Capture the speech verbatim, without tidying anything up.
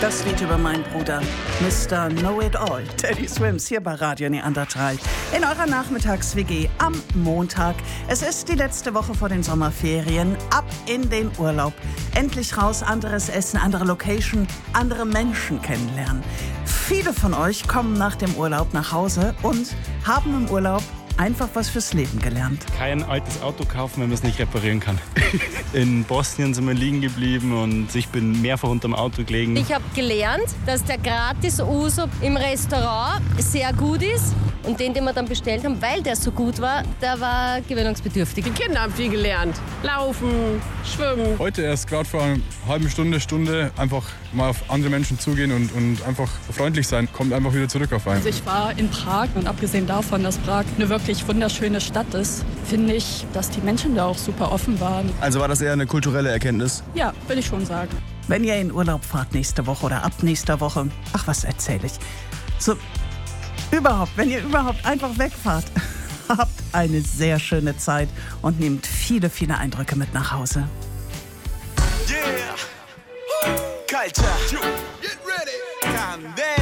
Das Lied über meinen Bruder, Mister Know-It-All, Teddy Swims, hier bei Radio Neandertal. In eurer Nachmittags-W G am Montag. Es ist die letzte Woche vor den Sommerferien. Ab in den Urlaub. Endlich raus, anderes Essen, andere Location, andere Menschen kennenlernen. Viele von euch kommen nach dem Urlaub nach Hause und haben im Urlaub einfach was fürs Leben gelernt. Kein altes Auto kaufen, wenn man es nicht reparieren kann. In Bosnien sind wir liegen geblieben und ich bin mehrfach unterm Auto gelegen. Ich habe gelernt, dass der Gratis-Uso im Restaurant sehr gut ist. Und den, den wir dann bestellt haben, weil der so gut war, der war gewöhnungsbedürftig. Die Kinder haben viel gelernt. Laufen, schwimmen. Heute erst gerade vor einer halben Stunde, Stunde einfach mal auf andere Menschen zugehen und, und einfach freundlich sein. Kommt einfach wieder zurück auf einen. Also ich war in Prag und abgesehen davon, dass Prag eine wirklich wunderschöne Stadt ist, finde ich, dass die Menschen da auch super offen waren. Also war das eher eine kulturelle Erkenntnis? Ja, würde ich schon sagen. Wenn ihr in Urlaub fahrt nächste Woche oder ab nächster Woche, ach, was erzähle ich? So, überhaupt, wenn ihr überhaupt einfach wegfahrt, habt eine sehr schöne Zeit und nehmt viele, viele Eindrücke mit nach Hause. Yeah, culture, get ready, calm down.